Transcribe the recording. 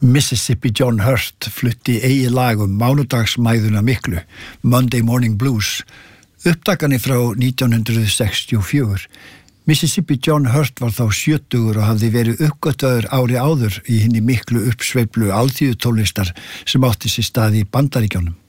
Mississippi John Hurt flutti eigið lag mánudagsmæðuna miklu, Monday Morning Blues, upptakanir frá 1964. Mississippi John Hurt var þá 70 og hafði verið uppgötvaður ári áður í hinni miklu uppsveiflu alþýðutónlistar sem átti sér stað í Bandaríkjunum.